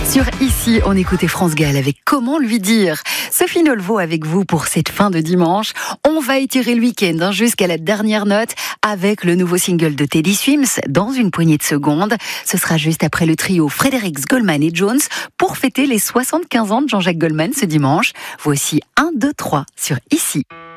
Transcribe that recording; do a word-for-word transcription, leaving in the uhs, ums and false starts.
Sur Ici, on écoutait France Gall avec Comment lui dire. Sophie Nolvo avec vous pour cette fin de dimanche. On va étirer le week-end hein, jusqu'à la dernière note avec le nouveau single de Teddy Swims dans une poignée de secondes. Ce sera juste après le trio Fredericks, Goldman et Jones pour fêter les soixante-quinze ans de Jean-Jacques Goldman ce dimanche. Voici un, deux, trois sur Ici.